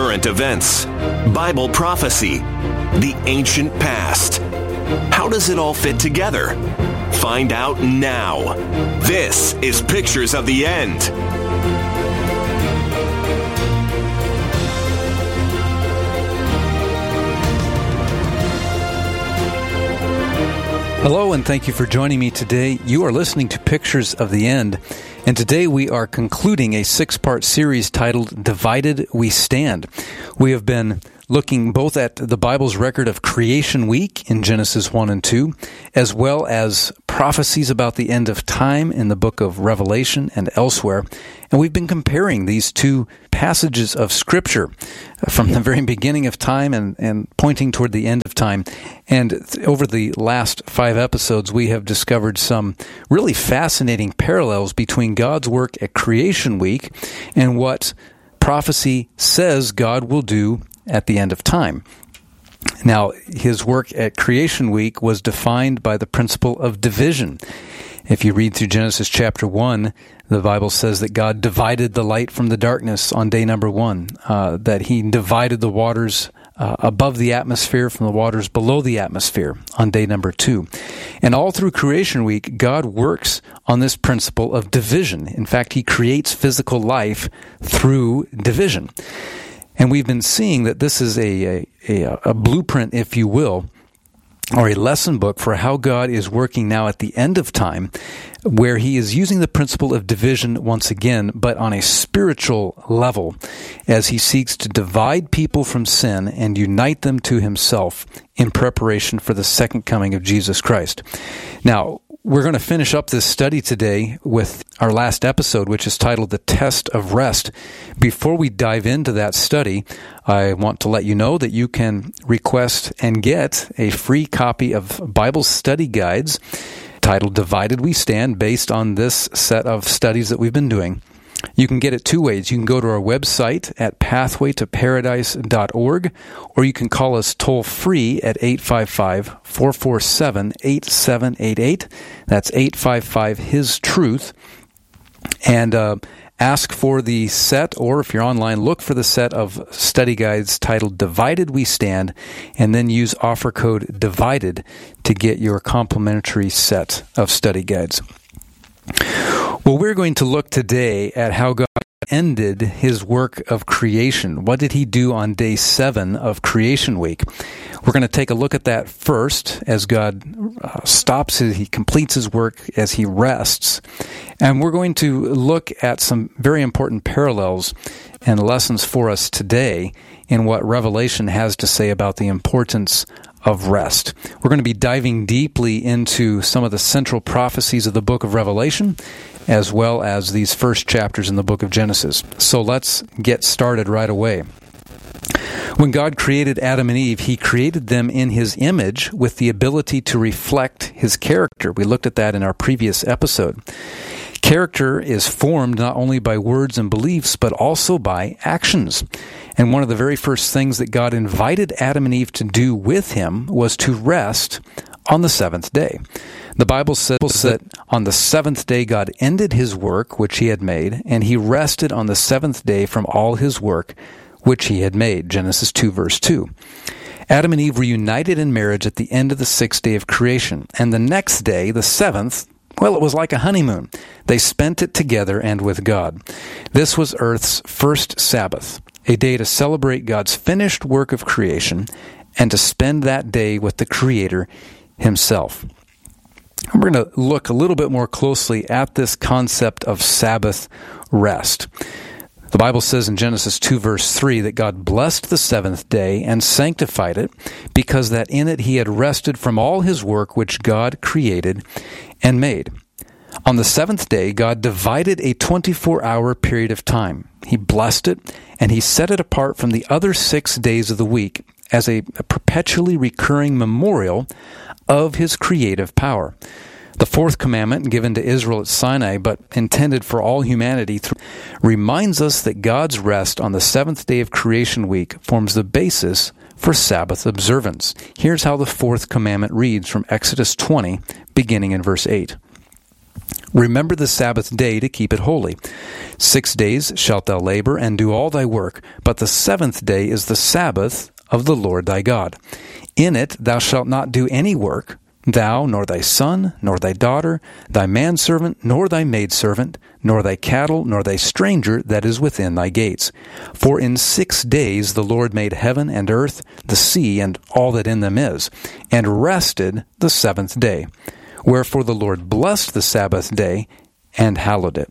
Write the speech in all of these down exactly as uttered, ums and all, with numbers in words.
current events, Bible prophecy, the ancient past. How does it all fit together? Find out now. This is Pictures of the End. Hello, and thank you for joining me today. You are listening to Pictures of the End, and today we are concluding a six-part series titled Divided We Stand. We have been looking both at the Bible's record of Creation Week in Genesis one and two, as well as prophecies about the end of time in the book of Revelation and elsewhere. And we've been comparing these two passages of Scripture from the very beginning of time and, and pointing toward the end of time. And th- over the last five episodes, we have discovered some really fascinating parallels between God's work at Creation Week and what prophecy says God will do at the end of time. Now, his work at Creation Week was defined by the principle of division. If you read through Genesis chapter one, the Bible says that God divided the light from the darkness on day number one, uh, that he divided the waters uh, above the atmosphere from the waters below the atmosphere on day number two. And all through Creation Week, God works on this principle of division. In fact, he creates physical life through division. And we've been seeing that this is a, a, a, a blueprint, if you will, or a lesson book for how God is working now at the end of time, where he is using the principle of division once again, but on a spiritual level, as he seeks to divide people from sin and unite them to himself in preparation for the second coming of Jesus Christ. Now, we're going to finish up this study today with our last episode, which is titled The Test of Rest. Before we dive into that study, I want to let you know that you can request and get a free copy of Bible study guides titled Divided We Stand, based on this set of studies that we've been doing. You can get it two ways. You can go to our website at pathway to paradise dot org, or you can call us toll-free at eight five five, four four seven, eight seven eight eight. That's eight five five, His Truth. And uh, ask for the set, or if you're online, look for the set of study guides titled Divided We Stand, and then use offer code DIVIDED to get your complimentary set of study guides. Well, we're going to look today at how God ended his work of creation. What did he do on day seven of Creation Week? We're going to take a look at that first as God uh, stops, his, he completes his work as he rests. And we're going to look at some very important parallels and lessons for us today in what Revelation has to say about the importance of rest. We're going to be diving deeply into some of the central prophecies of the book of Revelation, as well as these first chapters in the book of Genesis. So let's get started right away. When God created Adam and Eve, he created them in his image with the ability to reflect his character. We looked at that in our previous episode. Character is formed not only by words and beliefs, but also by actions. And one of the very first things that God invited Adam and Eve to do with him was to rest on the seventh day. The Bible says that on the seventh day God ended his work which he had made, and he rested on the seventh day from all his work which he had made. Genesis two, verse two. Adam and Eve were united in marriage at the end of the sixth day of creation. And the next day, the seventh, well, it was like a honeymoon. They spent it together and with God. This was Earth's first Sabbath, a day to celebrate God's finished work of creation and to spend that day with the Creator himself. We're going to look a little bit more closely at this concept of Sabbath rest. The Bible says in Genesis two, verse three, that God blessed the seventh day and sanctified it, because that in it he had rested from all his work which God created and made. On the seventh day, God divided a twenty-four hour period of time. He blessed it, and he set it apart from the other six days of the week as a perpetually recurring memorial of his creative power. The fourth commandment, given to Israel at Sinai, but intended for all humanity, reminds us that God's rest on the seventh day of creation week forms the basis for Sabbath observance. Here's how the fourth commandment reads from Exodus twenty, beginning in verse eight. Remember the Sabbath day to keep it holy. Six days shalt thou labor and do all thy work, but the seventh day is the Sabbath of the Lord thy God. In it thou shalt not do any work, thou, nor thy son, nor thy daughter, thy manservant, nor thy maidservant, nor thy cattle, nor thy stranger that is within thy gates. For in six days the Lord made heaven and earth, the sea, and all that in them is, and rested the seventh day. Wherefore the Lord blessed the Sabbath day and hallowed it.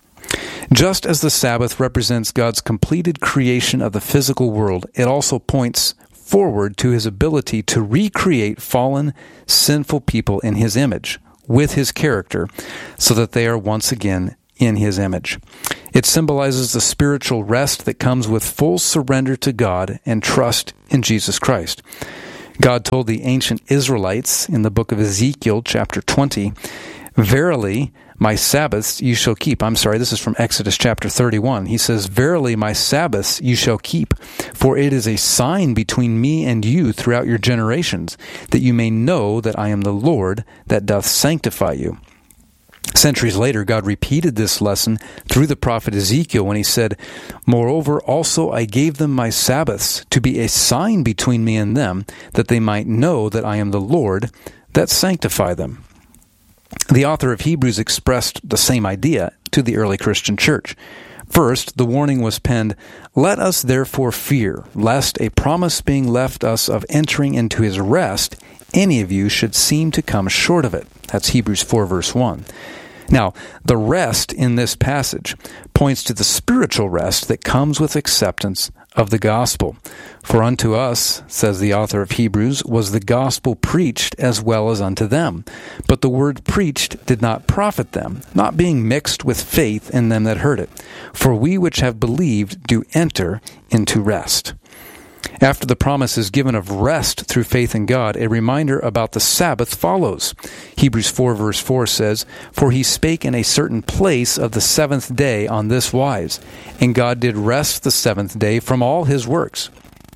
Just as the Sabbath represents God's completed creation of the physical world, it also points forward to his ability to recreate fallen, sinful people in his image, with his character, so that they are once again in his image. It symbolizes the spiritual rest that comes with full surrender to God and trust in Jesus Christ. God told the ancient Israelites in the book of Ezekiel, chapter twenty, Verily, my Sabbaths you shall keep. I'm sorry, this is from Exodus chapter thirty-one. He says, Verily, my Sabbaths you shall keep, for it is a sign between me and you throughout your generations, that you may know that I am the Lord that doth sanctify you. Centuries later, God repeated this lesson through the prophet Ezekiel when he said, Moreover, also I gave them my Sabbaths to be a sign between me and them, that they might know that I am the Lord that sanctify them. The author of Hebrews expressed the same idea to the early Christian church. First, the warning was penned, Let us therefore fear, lest a promise being left us of entering into his rest, any of you should seem to come short of it. That's Hebrews four, verse one. Now, the rest in this passage points to the spiritual rest that comes with acceptance of the gospel. For unto us, says the author of Hebrews, was the gospel preached as well as unto them. But the word preached did not profit them, not being mixed with faith in them that heard it. For we which have believed do enter into rest. After the promise is given of rest through faith in God, a reminder about the Sabbath follows. Hebrews four verse four says, For he spake in a certain place of the seventh day on this wise, and God did rest the seventh day from all his works.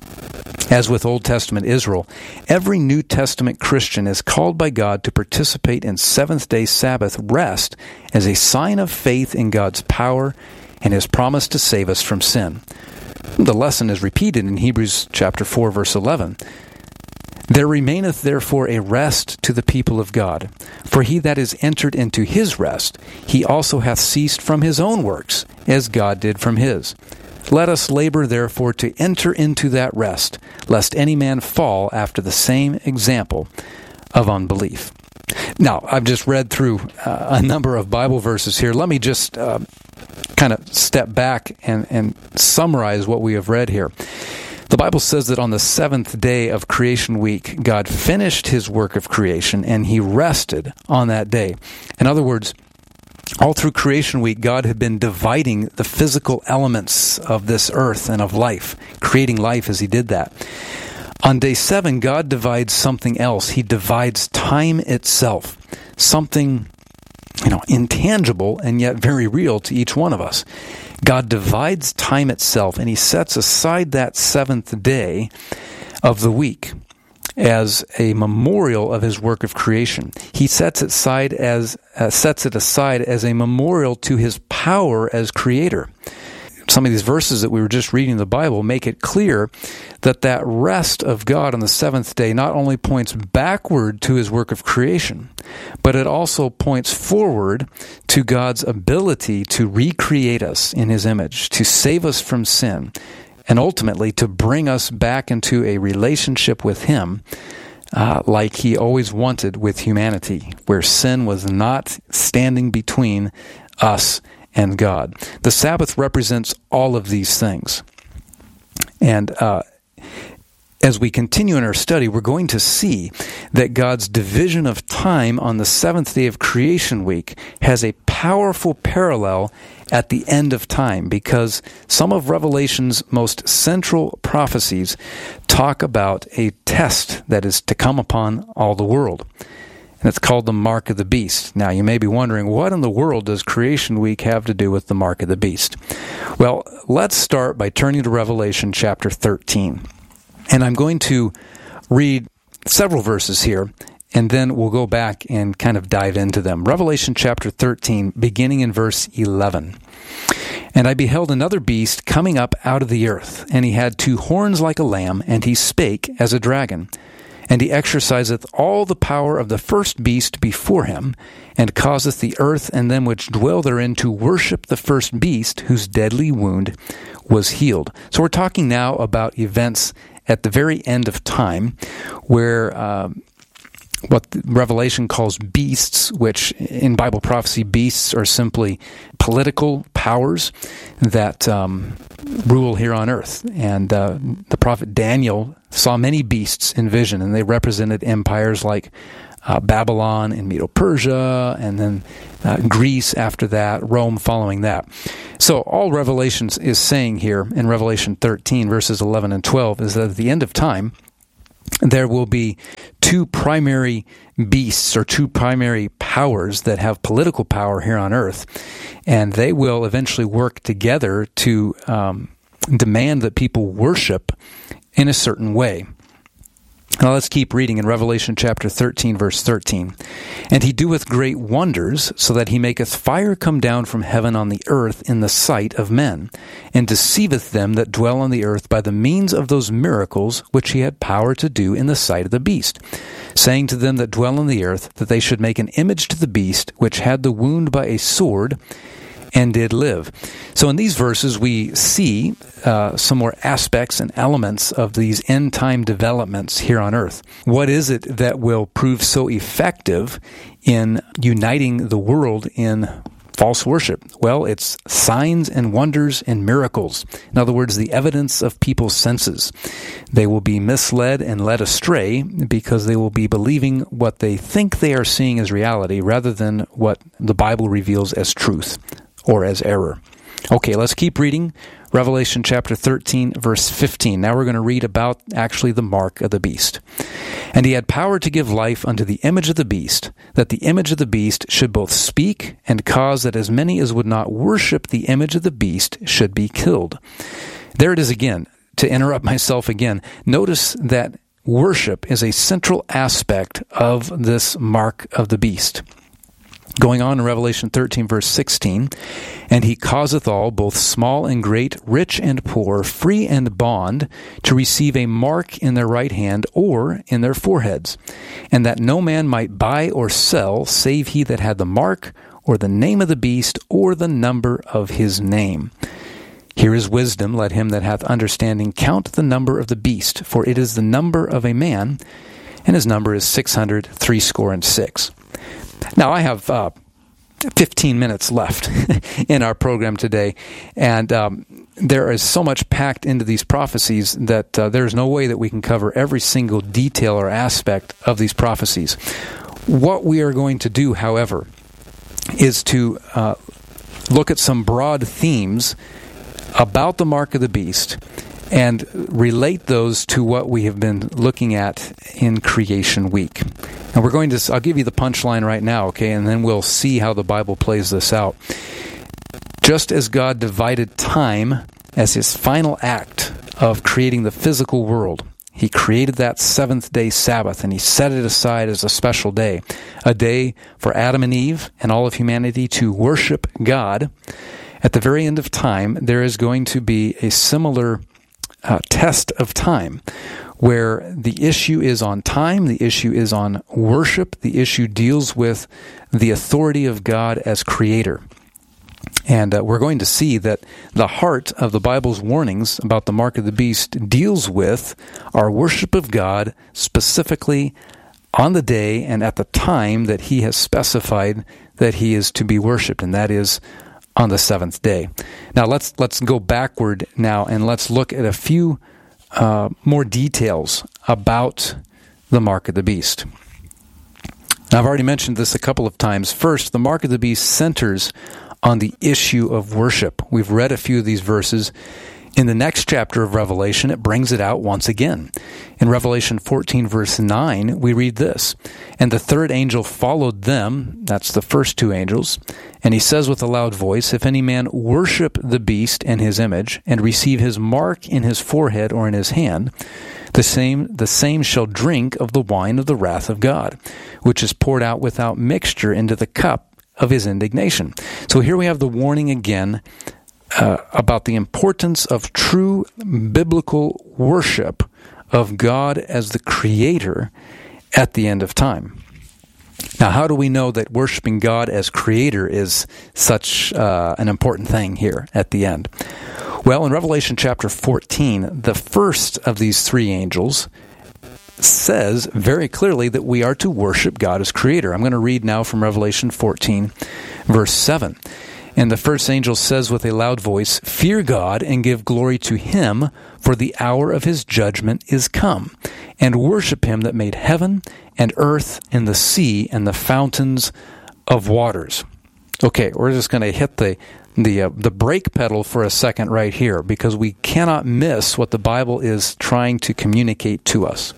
As with Old Testament Israel, every New Testament Christian is called by God to participate in seventh-day Sabbath rest as a sign of faith in God's power and his promise to save us from sin. The lesson is repeated in Hebrews chapter four, verse eleven. There remaineth therefore a rest to the people of God. For he that is entered into his rest, he also hath ceased from his own works, as God did from his. Let us labor therefore to enter into that rest, lest any man fall after the same example of unbelief. Now, I've just read through uh, a number of Bible verses here. Let me just uh, kind of step back and, and summarize what we have read here. The Bible says that on the seventh day of creation week, God finished his work of creation and he rested on that day. In other words, all through creation week, God had been dividing the physical elements of this earth and of life, creating life as he did that. On day seven, God divides something else. He divides time itself, something, you know, intangible and yet very real to each one of us. God divides time itself, and he sets aside that seventh day of the week as a memorial of his work of creation. He sets it aside as uh, sets it aside as a memorial to his power as creator. Some of these verses that we were just reading in the Bible make it clear that that rest of God on the seventh day not only points backward to his work of creation, but it also points forward to God's ability to recreate us in his image, to save us from sin, and ultimately to bring us back into a relationship with him uh, like he always wanted with humanity, where sin was not standing between us and God. The Sabbath represents all of these things. And uh, as we continue in our study, we're going to see that God's division of time on the seventh day of creation week has a powerful parallel at the end of time, because some of Revelation's most central prophecies talk about a test that is to come upon all the world. And it's called the Mark of the Beast. Now, you may be wondering, what in the world does Creation Week have to do with the Mark of the Beast? Well, let's start by turning to Revelation chapter thirteen. And I'm going to read several verses here, and then we'll go back and kind of dive into them. Revelation chapter thirteen, beginning in verse eleven. And I beheld another beast coming up out of the earth, and he had two horns like a lamb, and he spake as a dragon. And he exerciseth all the power of the first beast before him, and causeth the earth and them which dwell therein to worship the first beast, whose deadly wound was healed. So we're talking now about events at the very end of time, where uh, what Revelation calls beasts, which in Bible prophecy, beasts are simply political powers that um, rule here on earth. And uh, the prophet Daniel saw many beasts in vision, and they represented empires like uh, Babylon and Medo-Persia, and then uh, Greece after that, Rome following that. So all Revelation is saying here in Revelation thirteen, verses eleven and twelve, is that at the end of time, there will be two primary beasts or two primary powers that have political power here on earth, and they will eventually work together to um, demand that people worship in a certain way. Now let's keep reading in Revelation chapter thirteen, verse thirteen. And he doeth great wonders, so that he maketh fire come down from heaven on the earth in the sight of men, and deceiveth them that dwell on the earth by the means of those miracles which he had power to do in the sight of the beast, saying to them that dwell on the earth that they should make an image to the beast, which had the wound by a sword, and did live. So in these verses, we see uh, some more aspects and elements of these end-time developments here on earth. What is it that will prove so effective in uniting the world in false worship? Well, it's signs and wonders and miracles. In other words, the evidence of people's senses. They will be misled and led astray because they will be believing what they think they are seeing as reality rather than what the Bible reveals as truth or as error. Okay, let's keep reading. Revelation chapter thirteen, verse fifteen. Now we're going to read about actually the mark of the beast. And he had power to give life unto the image of the beast, that the image of the beast should both speak and cause that as many as would not worship the image of the beast should be killed. There it is again. To interrupt myself again, notice that worship is a central aspect of this mark of the beast. Going on in Revelation thirteen, verse sixteen, and he causeth all, both small and great, rich and poor, free and bond, to receive a mark in their right hand or in their foreheads, and that no man might buy or sell, save he that had the mark, or the name of the beast, or the number of his name. Here is wisdom, let him that hath understanding count the number of the beast, for it is the number of a man, and his number is six hundred threescore and six. Now, I have uh, fifteen minutes left in our program today, and um, there is so much packed into these prophecies that uh, there's no way that we can cover every single detail or aspect of these prophecies. What we are going to do, however, is to uh, look at some broad themes about the mark of the beast and relate those to what we have been looking at in Creation Week. And we're going to, I'll give you the punchline right now, okay, and then we'll see how the Bible plays this out. Just as God divided time as his final act of creating the physical world, he created that seventh-day Sabbath, and he set it aside as a special day, a day for Adam and Eve and all of humanity to worship God. At the very end of time, there is going to be a similar uh, test of time, where the issue is on time, the issue is on worship, the issue deals with the authority of God as creator. And uh, we're going to see that the heart of the Bible's warnings about the mark of the beast deals with our worship of God specifically on the day and at the time that he has specified that he is to be worshipped, and that is on the seventh day. Now let's let's go backward now, and let's look at a few Uh, more details about the mark of the beast. Now, I've already mentioned this a couple of times. First, the mark of the beast centers on the issue of worship. We've read a few of these verses. In the next chapter of Revelation, it brings it out once again. In Revelation fourteen, verse nine, we read this, and the third angel followed them, that's the first two angels, and he says with a loud voice, if any man worship the beast and his image, and receive his mark in his forehead or in his hand, The same, the same shall drink of the wine of the wrath of God, which is poured out without mixture into the cup of his indignation. So here we have the warning again uh, about the importance of true biblical worship of God as the Creator at the end of time. Now, how do we know that worshiping God as Creator is such uh, an important thing here at the end? Well, in Revelation chapter fourteen, the first of these three angels says very clearly that we are to worship God as Creator. I'm going to read now from Revelation fourteen, verse seven. And the first angel says with a loud voice, "Fear God and give glory to Him, for the hour of His judgment is come. And worship Him that made heaven and earth and the sea and the fountains of waters." Okay, we're just going to hit the the uh, the brake pedal for a second right here, because we cannot miss what the Bible is trying to communicate to us.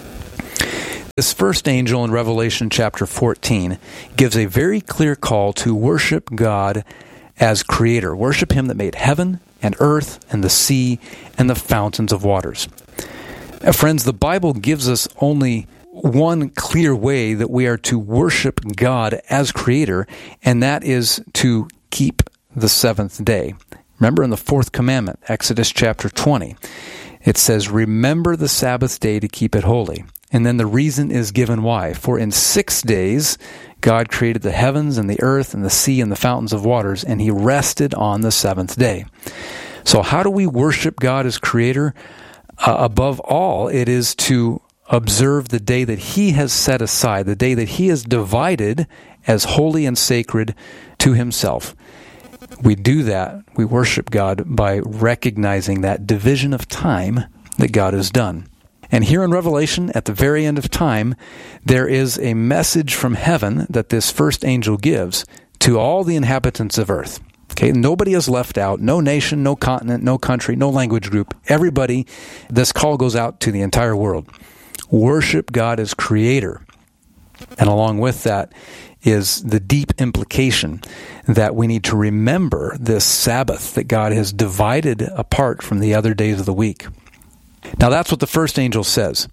This first angel in Revelation chapter fourteen gives a very clear call to worship God as Creator. Worship Him that made heaven and earth and the sea and the fountains of waters. Uh, friends, the Bible gives us only one clear way that we are to worship God as Creator, and that is to keep the seventh day. Remember in the fourth commandment, Exodus chapter twenty, it says, "Remember the Sabbath day to keep it holy." And then the reason is given why. "For in six days God created the heavens and the earth and the sea and the fountains of waters, and He rested on the seventh day." So how do we worship God as Creator? Uh, above all, it is to observe the day that He has set aside, the day that He has divided as holy and sacred to Himself. We do that, we worship God by recognizing that division of time that God has done. And here in Revelation, at the very end of time, there is a message from heaven that this first angel gives to all the inhabitants of earth. Okay, nobody is left out, no nation, no continent, no country, no language group. Everybody, this call goes out to the entire world. Worship God as Creator. And along with that is the deep implication that we need to remember this Sabbath that God has divided apart from the other days of the week. Now that's what the first angel says.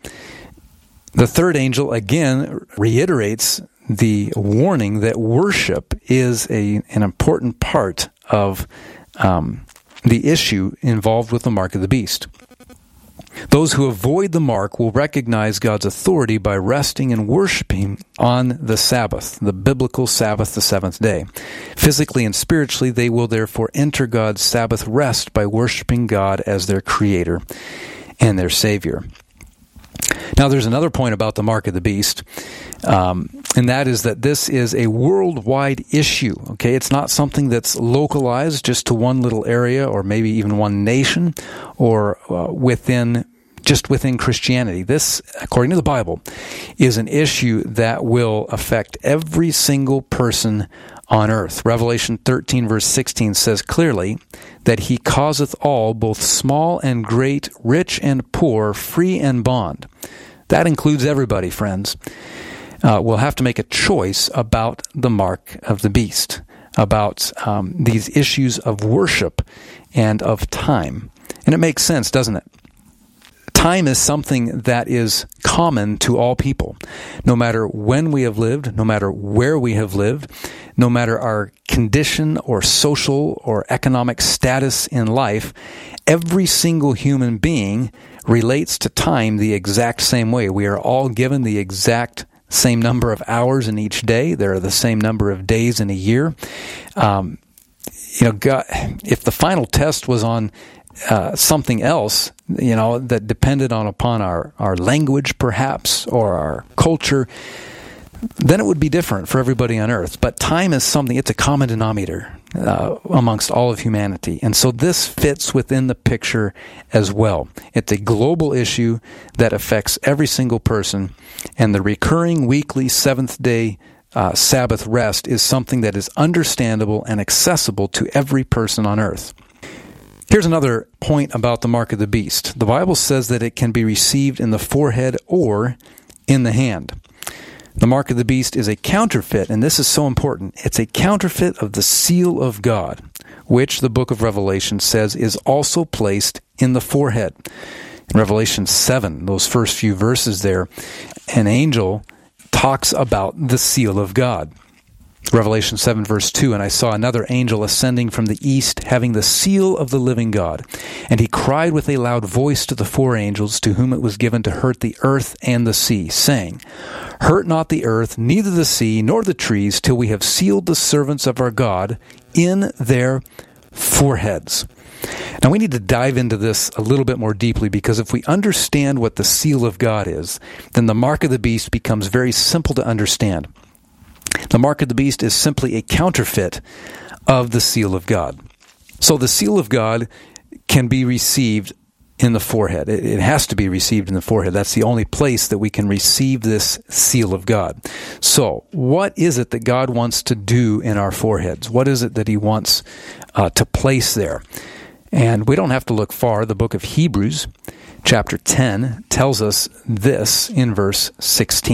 The third angel again reiterates the warning that worship is a, an important part of um, the issue involved with the mark of the beast. Those who avoid the mark will recognize God's authority by resting and worshiping on the Sabbath, the biblical Sabbath, the seventh day. Physically and spiritually, they will therefore enter God's Sabbath rest by worshiping God as their Creator and their Savior. Now, there's another point about the mark of the beast, um, and that is that this is a worldwide issue. Okay, it's not something that's localized just to one little area or maybe even one nation or uh, within just within Christianity. This, according to the Bible, is an issue that will affect every single person on earth. Revelation thirteen verse sixteen says clearly that He causeth all, both small and great, rich and poor, free and bond. That includes everybody, friends. Uh, we'll have to make a choice about the mark of the beast, about um, these issues of worship and of time. And it makes sense, doesn't it? Time is something that is common to all people. No matter when we have lived, no matter where we have lived, no matter our condition or social or economic status in life, every single human being relates to time the exact same way. We are all given the exact same number of hours in each day. There are the same number of days in a year. Um, you know, God, if the final test was on Uh, something else, you know, that depended on upon our, our language perhaps or our culture, then it would be different for everybody on earth. But time is something, it's a common denominator uh, amongst all of humanity. And so this fits within the picture as well. It's a global issue that affects every single person, and the recurring weekly seventh day uh, Sabbath rest is something that is understandable and accessible to every person on earth. Here's another point about the mark of the beast. The Bible says that it can be received in the forehead or in the hand. The mark of the beast is a counterfeit, and this is so important. It's a counterfeit of the seal of God, which the book of Revelation says is also placed in the forehead. In Revelation seven, those first few verses there, an angel talks about the seal of God. Revelation seven, verse two, and I saw another angel ascending from the east, having the seal of the living God. And he cried with a loud voice to the four angels, to whom it was given to hurt the earth and the sea, saying, Hurt not the earth, neither the sea, nor the trees, till we have sealed the servants of our God in their foreheads. Now we need to dive into this a little bit more deeply, because if we understand what the seal of God is, then the mark of the beast becomes very simple to understand. The mark of the beast is simply a counterfeit of the seal of God. So the seal of God can be received in the forehead. It, it has to be received in the forehead. That's the only place that we can receive this seal of God. So what is it that God wants to do in our foreheads? What is it that he wants uh, to place there? And we don't have to look far. The book of Hebrews, chapter ten, tells us this in verse sixteen.